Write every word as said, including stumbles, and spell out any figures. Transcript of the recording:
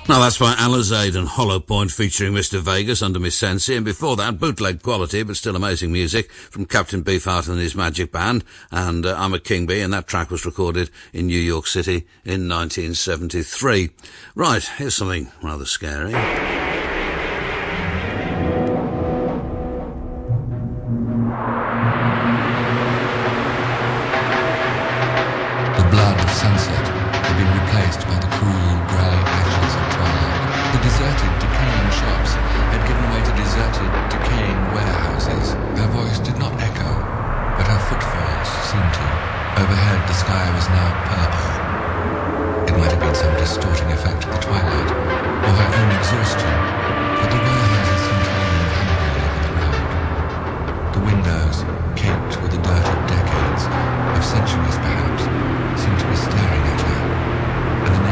Now that's by Alizade and Hollow Point featuring Mister Vegas under Miss Sensi, and before that, bootleg quality but still amazing music from Captain Beefheart and his Magic Band, and uh, I'm a King Bee, and that track was recorded in New York City in nineteen seventy-three. Right, here's something rather scary. The blood of sunset had been replaced by the cool, grey ashes of twilight. The deserted, decaying shops had given way to deserted, decaying warehouses. Her voice did not echo, but her footfalls seemed to. Overhead, the sky was now purple. It might have been some distorting effect of the twilight, or her own exhaustion, but the warehouses seemed to lean hungrily over the road. The windows, caked with the dirt of decades, of centuries perhaps, seemed to be staring at her, and the